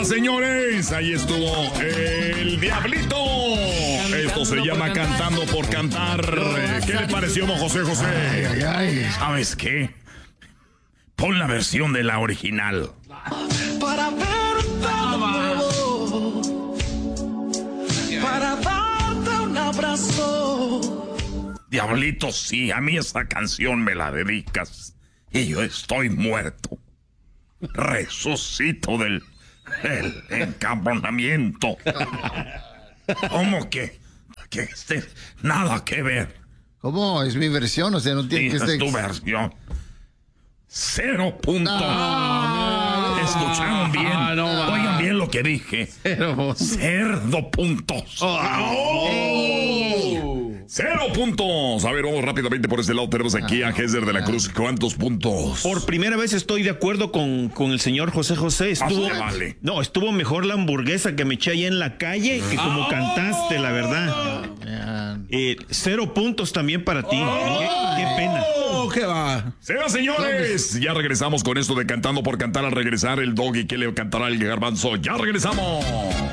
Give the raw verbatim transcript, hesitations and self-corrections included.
Señoras, señores, ahí estuvo el Diablito. Esto se llama Cantando por Cantar. ¿Qué le pareció, don José José? Ay, ay, ay. ¿Sabes qué? Pon la versión de la original. Para verte de nuevo, para darte un abrazo. Diablito, sí, a mí esa canción me la dedicas y yo estoy muerto. Resucito del el encabronamiento. ¿Cómo que? Que este, nada que ver. ¿Cómo? Es mi versión, o sea, no tiene Sí, que es ser... tu versión. Cero puntos. Ah, ¿Escucharon bien? Ah, no, va. Oigan bien lo que dije. Pero... Cerdo puntos. Oh. Cero puntos. A ver, vamos rápidamente por este lado. Tenemos aquí a Géser de la Cruz. ¿Cuántos puntos? Por primera vez estoy de acuerdo con, con el señor José José. Estuvo, Ah, vale. No, estuvo mejor la hamburguesa que me eché allá en la calle que como cantaste, la verdad. Eh, cero puntos también para ti. Qué, qué pena. Oh, ¿qué va? Señoras, señores, ya regresamos con esto de Cantando por Cantar. Al regresar, el Doggy, que le cantará el Garbanzo. Ya regresamos.